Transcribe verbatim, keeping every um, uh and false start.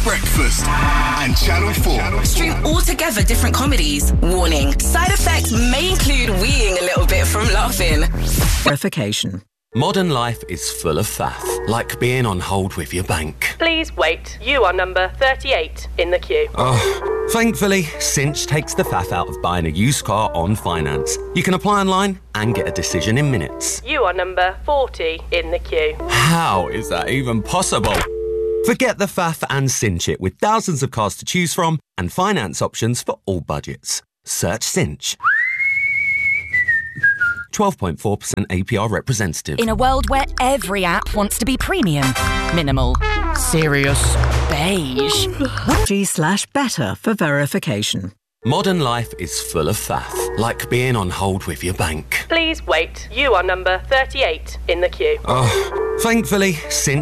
Breakfast and Channel four. Stream altogether different comedies. Warning, side effects may include weeing a little bit from laughing. Verification. Modern life is full of faff, like being on hold with your bank. Please wait. You are number thirty-eight in the queue. Oh, thankfully, Cinch takes the faff out of buying a used car on finance. You can apply online and get a decision in minutes. You are number forty in the queue. How is that even possible? Forget the faff and Cinch it with thousands of cars to choose from and finance options for all budgets. Search Cinch. twelve point four percent A P R representative. In a world where every app wants to be premium, minimal, serious, beige. G slash better for verification. Modern life is full of faff, like being on hold with your bank. Please wait. You are number thirty-eight in the queue. Oh, thankfully, Cinch